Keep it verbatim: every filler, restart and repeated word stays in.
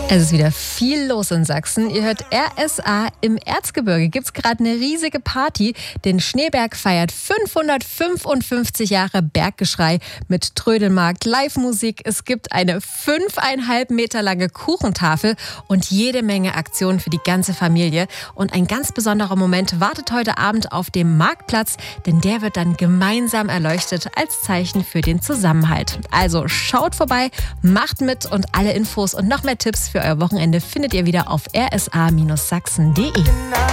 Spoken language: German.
Es ist wieder viel los in Sachsen. Ihr hört R S A. Im Erzgebirge gibt es gerade eine riesige Party. Den Schneeberg feiert fünfhundertfünfundfünfzig Jahre Berggeschrei mit Trödelmarkt, Live-Musik. Es gibt eine fünfeinhalb Meter lange Kuchentafel und jede Menge Aktionen für die ganze Familie. Und ein ganz besonderer Moment wartet heute Abend auf dem Marktplatz, denn der wird dann gemeinsam erleuchtet als Zeichen für den Zusammenhalt. Also schaut vorbei, macht mit und alle Infos und noch mehr Tipps für euer Wochenende findet ihr wieder auf r s a Bindestrich sachsen punkt d e.